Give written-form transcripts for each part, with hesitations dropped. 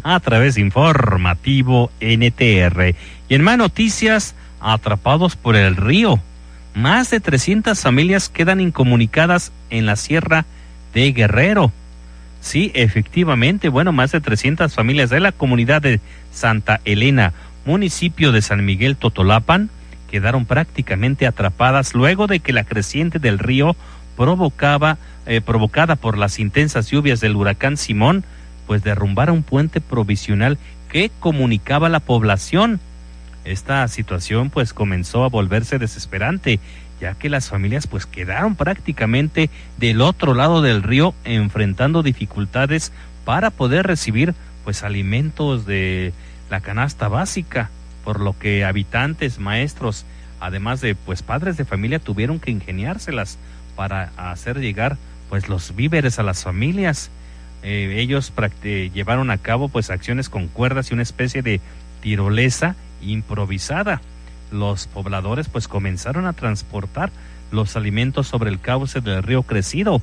a través de Informativo NTR. Y en más noticias, atrapados por el río. Más de 300 familias quedan incomunicadas en la Sierra de Guerrero. Sí, efectivamente, más de 300 familias de la comunidad de Santa Elena, municipio de San Miguel Totolapan, quedaron prácticamente atrapadas luego de que la creciente del río provocada por las intensas lluvias del huracán Simón, pues derrumbara un puente provisional que comunicaba a la población. Esta situación pues comenzó a volverse desesperante, ya que las familias pues quedaron prácticamente del otro lado del río, enfrentando dificultades para poder recibir pues alimentos de la canasta básica, por lo que habitantes, maestros, además de pues padres de familia, tuvieron que ingeniárselas para hacer llegar pues los víveres a las familias. Ellos llevaron a cabo pues acciones con cuerdas y una especie de tirolesa improvisada. Los pobladores pues comenzaron a transportar los alimentos sobre el cauce del río crecido.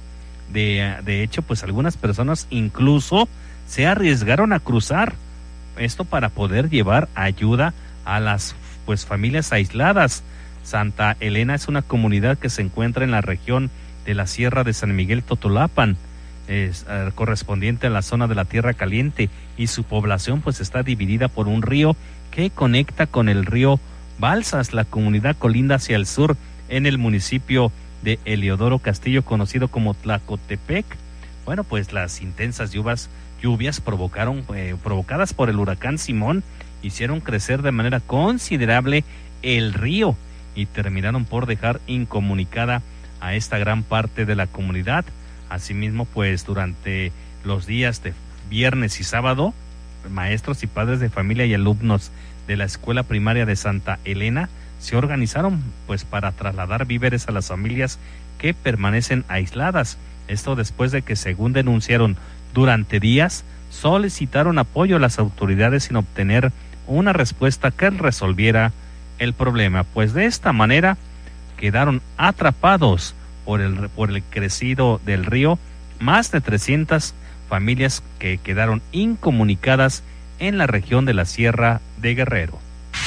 De hecho, pues algunas personas incluso se arriesgaron a cruzar esto para poder llevar ayuda a las pues familias aisladas. Santa Elena es una comunidad que se encuentra en la región de la Sierra de San Miguel Totolapan, correspondiente a la zona de la Tierra Caliente, y su población pues está dividida por un río que conecta con el río Balsas. La comunidad colinda hacia el sur en el municipio de Eliodoro Castillo, conocido como Tlacotepec. Pues las intensas lluvias provocadas por el huracán Simón hicieron crecer de manera considerable el río y terminaron por dejar incomunicada a esta gran parte de la comunidad. Asimismo, pues durante los días de viernes y sábado, maestros y padres de familia y alumnos de la escuela primaria de Santa Elena se organizaron pues para trasladar víveres a las familias que permanecen aisladas. Esto después de que, según denunciaron durante días, solicitaron apoyo a las autoridades sin obtener una respuesta que resolviera el problema. Pues de esta manera quedaron atrapados por el crecido del río más de 300 familias que quedaron incomunicadas en la región de la Sierra de Guerrero.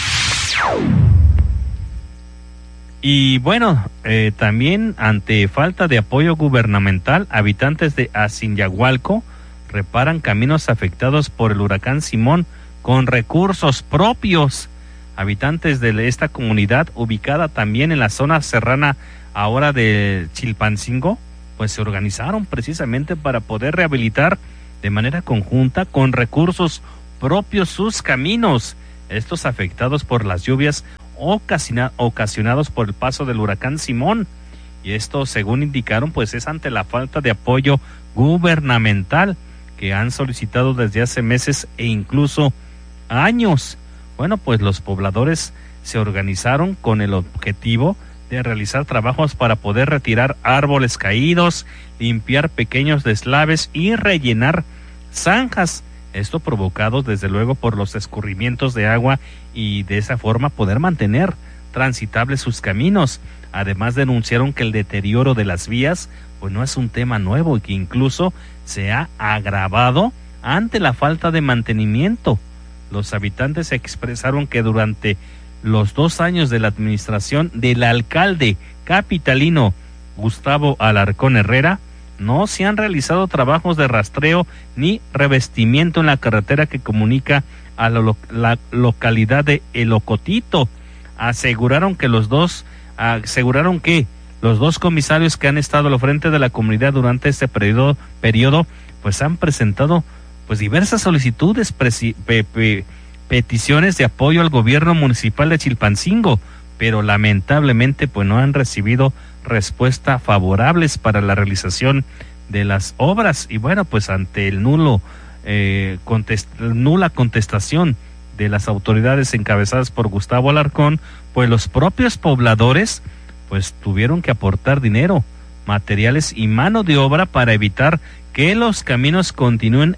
Y también ante falta de apoyo gubernamental, habitantes de Azinyahualco reparan caminos afectados por el huracán Simón con recursos propios. Habitantes de esta comunidad, ubicada también en la zona serrana ahora de Chilpancingo, pues se organizaron precisamente para poder rehabilitar de manera conjunta con recursos propios sus caminos, estos afectados por las lluvias ocasionados por el paso del huracán Simón. Y esto, según indicaron, pues es ante la falta de apoyo gubernamental que han solicitado desde hace meses e incluso años. Pues los pobladores se organizaron con el objetivo de realizar trabajos para poder retirar árboles caídos, limpiar pequeños deslaves y rellenar zanjas. Esto provocado desde luego por los escurrimientos de agua, y de esa forma poder mantener transitables sus caminos. Además, denunciaron que el deterioro de las vías pues no es un tema nuevo y que incluso se ha agravado ante la falta de mantenimiento. Los habitantes expresaron que durante los 2 años de la administración del alcalde capitalino Gustavo Alarcón Herrera, no se han realizado trabajos de rastreo ni revestimiento en la carretera que comunica a la localidad de El Ocotito. Aseguraron que los dos comisarios que han estado al frente de la comunidad durante este periodo pues han presentado pues diversas solicitudes, peticiones de apoyo al gobierno municipal de Chilpancingo, pero lamentablemente pues no han recibido respuesta favorables para la realización de las obras. Y pues ante el nula contestación de las autoridades encabezadas por Gustavo Alarcón, pues los propios pobladores pues tuvieron que aportar dinero, materiales y mano de obra para evitar que los caminos continúen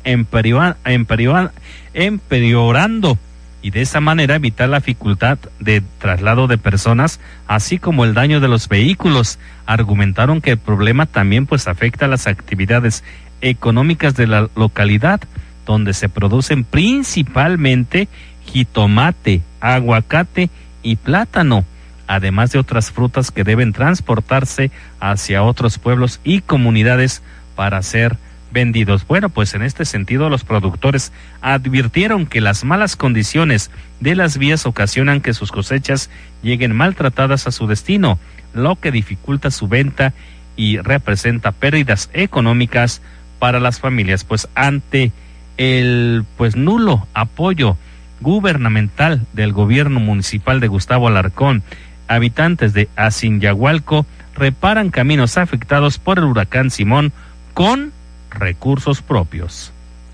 empeorando, y de esa manera evitar la dificultad de traslado de personas, así como el daño de los vehículos. Argumentaron que el problema también pues afecta a las actividades económicas de la localidad, donde se producen principalmente jitomate, aguacate y plátano, además de otras frutas que deben transportarse hacia otros pueblos y comunidades para ser vendidos. Bueno, pues en este sentido los productores advirtieron que las malas condiciones de las vías ocasionan que sus cosechas lleguen maltratadas a su destino, lo que dificulta su venta y representa pérdidas económicas para las familias. Pues ante el nulo apoyo gubernamental del gobierno municipal de Gustavo Alarcón, habitantes de Azinyahualco reparan caminos afectados por el huracán Simón con recursos propios.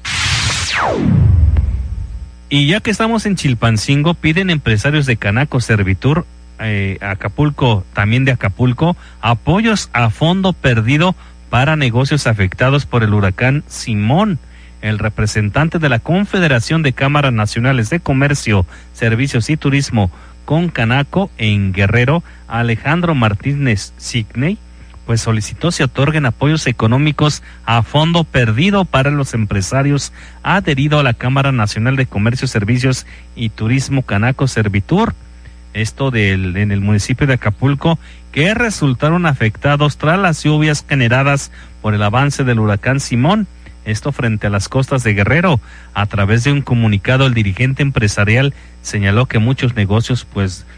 Y ya que estamos en Chilpancingo, piden empresarios de Canaco Servitur, Acapulco, también de Acapulco, apoyos a fondo perdido para negocios afectados por el huracán Simón. El representante de la Confederación de Cámaras Nacionales de Comercio, Servicios y Turismo con Canaco en Guerrero, Alejandro Martínez Signey, pues solicitó se otorguen apoyos económicos a fondo perdido para los empresarios adherido a la Cámara Nacional de Comercio, Servicios y Turismo Canaco Servitur, esto en el municipio de Acapulco, que resultaron afectados tras las lluvias generadas por el avance del huracán Simón. Esto frente a las costas de Guerrero. A través de un comunicado, el dirigente empresarial señaló que muchos negocios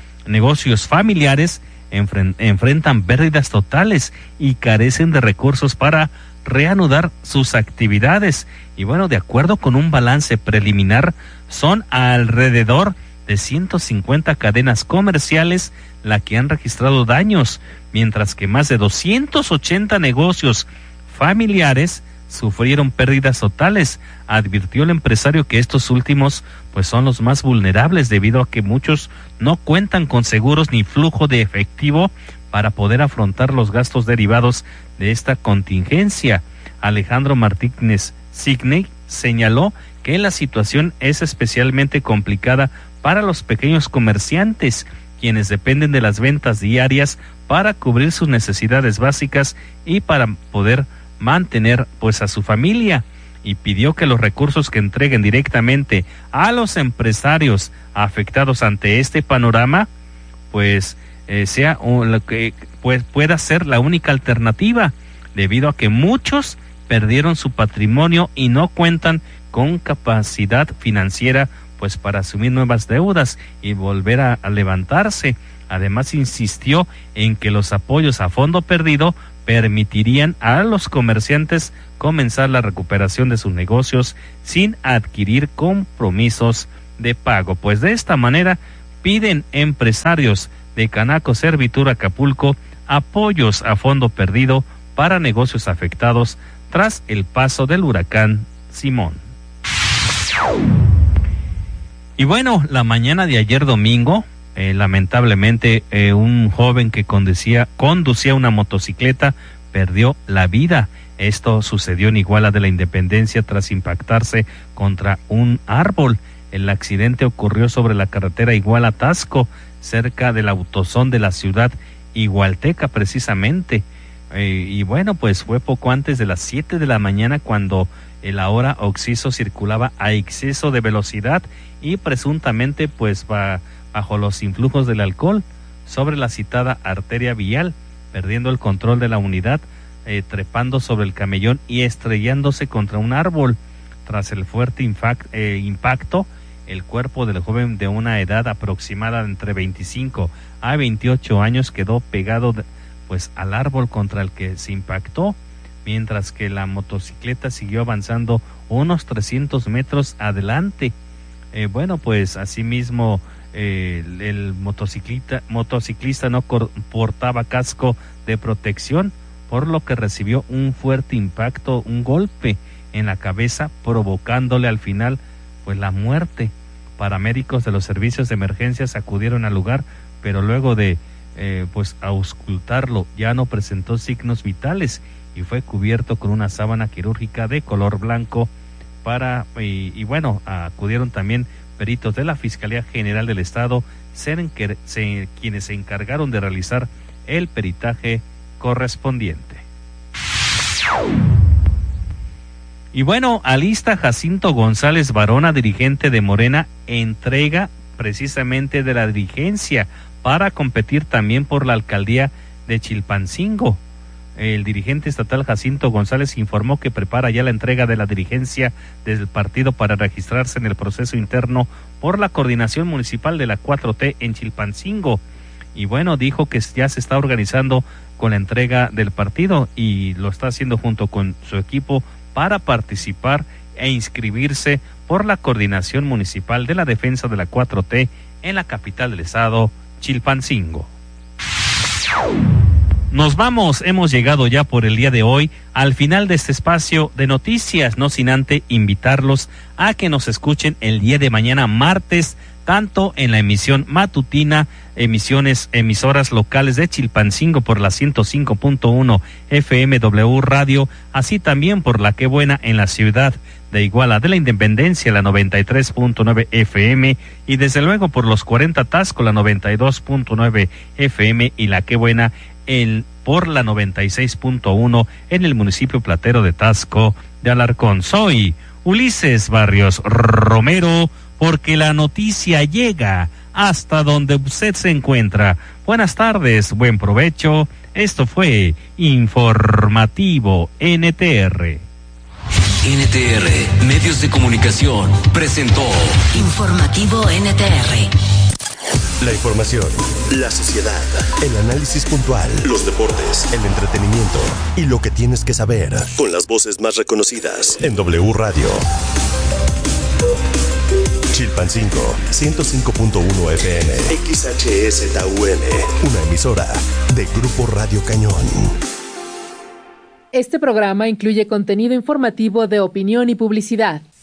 familiares enfrentan pérdidas totales y carecen de recursos para reanudar sus actividades. Y bueno, de acuerdo con un balance preliminar, son alrededor de 150 cadenas comerciales las que han registrado daños, mientras que más de 280 negocios familiares sufrieron pérdidas totales. Advirtió el empresario que estos últimos pues son los más vulnerables debido a que muchos no cuentan con seguros ni flujo de efectivo para poder afrontar los gastos derivados de esta contingencia. Alejandro Martínez Signey señaló que la situación es especialmente complicada para los pequeños comerciantes, quienes dependen de las ventas diarias para cubrir sus necesidades básicas y para poder mantener pues a su familia, y pidió que los recursos que entreguen directamente a los empresarios afectados ante este panorama pues sea lo que pues pueda ser la única alternativa, debido a que muchos perdieron su patrimonio y no cuentan con capacidad financiera pues para asumir nuevas deudas y volver a levantarse. Además insistió en que los apoyos a fondo perdido permitirían a los comerciantes comenzar la recuperación de sus negocios sin adquirir compromisos de pago. Pues de esta manera piden empresarios de Canaco Servitur Acapulco apoyos a fondo perdido para negocios afectados tras el paso del huracán Simón. Y bueno, la mañana de ayer domingo, lamentablemente un joven que conducía una motocicleta perdió la vida. Esto sucedió en Iguala de la Independencia tras impactarse contra un árbol. El accidente ocurrió sobre la carretera Iguala-Tasco, cerca del autosón de la ciudad igualteca precisamente. Y bueno, pues fue poco antes de las 7 de la mañana cuando el ahora occiso circulaba a exceso de velocidad y presuntamente pues bajo los influjos del alcohol sobre la citada arteria vial, perdiendo el control de la unidad, trepando sobre el camellón y estrellándose contra un árbol. Tras el fuerte impacto, el cuerpo del joven de una edad aproximada de entre 25 a 28 años quedó pegado pues al árbol contra el que se impactó, mientras que la motocicleta siguió avanzando unos 300 metros adelante. Bueno, pues asimismo el motociclista no portaba casco de protección, por lo que recibió un fuerte impacto, un golpe en la cabeza, provocándole al final pues la muerte. Paramédicos de los servicios de emergencias acudieron al lugar, pero luego de pues auscultarlo ya no presentó signos vitales y fue cubierto con una sábana quirúrgica de color blanco. Y bueno, acudieron también peritos de la Fiscalía General del Estado, quienes se encargaron de realizar el peritaje correspondiente. Y bueno, alista Jacinto González Varona, dirigente de Morena, entrega precisamente de la dirigencia para competir también por la alcaldía de Chilpancingo. El dirigente estatal Jacinto González informó que prepara ya la entrega de la dirigencia del partido para registrarse en el proceso interno por la coordinación municipal de la 4T en Chilpancingo. Y bueno, dijo que ya se está organizando con la entrega del partido y lo está haciendo junto con su equipo para participar e inscribirse por la coordinación municipal de la defensa de la 4T en la capital del estado, Chilpancingo. Nos vamos, hemos llegado ya por el día de hoy al final de este espacio de noticias, no sin antes invitarlos a que nos escuchen el día de mañana martes, tanto en la emisión matutina, emisoras locales de Chilpancingo por la 105.1 FMW Radio, así también por la Que Buena en la ciudad de Iguala de la Independencia, la 93.9 FM, y desde luego por los 40 Tasco, la 92.9 FM, y la Que Buena por la 96.1 en el municipio platero de Tasco de Alarcón. Soy Ulises Barrios Romero, porque la noticia llega hasta donde usted se encuentra. Buenas tardes, buen provecho. Esto fue Informativo NTR. NTR Medios de Comunicación presentó Informativo NTR. La información, la sociedad, el análisis puntual, los deportes, el entretenimiento y lo que tienes que saber con las voces más reconocidas en W Radio. Chilpancingo, 105.1 FM, XHSTUN, una emisora de Grupo Radio Cañón. Este programa incluye contenido informativo de opinión y publicidad.